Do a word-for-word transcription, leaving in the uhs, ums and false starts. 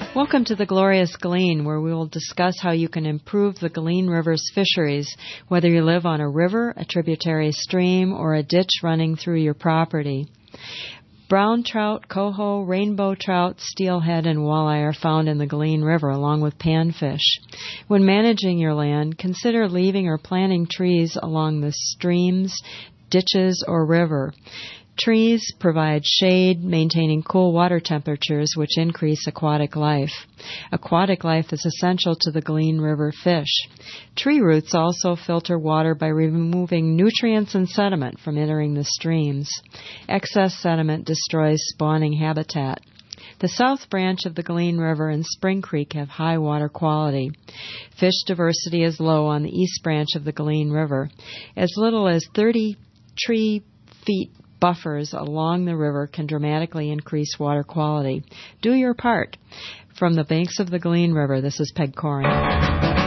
Welcome to the Glorious Glean, where we will discuss how you can improve the Glean River's fisheries, whether you live on a river, a tributary stream, or a ditch running through your property. Brown trout, coho, rainbow trout, steelhead, and walleye are found in the Glean River, along with panfish. When managing your land, consider leaving or planting trees along the streams, ditches, or river. Trees provide shade, maintaining cool water temperatures, which increase aquatic life. Aquatic life is essential to the Glean River fish. Tree roots also filter water by removing nutrients and sediment from entering the streams. Excess sediment destroys spawning habitat. The south branch of the Glean River and Spring Creek have high water quality. Fish diversity is low on the east branch of the Glean River. As little as thirty tree feet buffers along the river can dramatically increase water quality. Do your part. From the banks of the Glean River, this is Peg Coring.